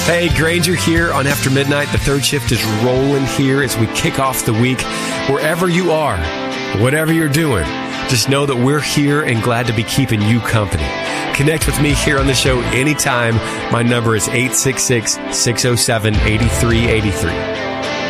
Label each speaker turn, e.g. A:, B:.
A: Hey, Granger here on After Midnight. The third shift is rolling here as we kick off the week. Wherever you are, whatever you're doing, just know that we're here and glad to be keeping you company. Connect with me here on the show anytime. My number is 866-607-8383.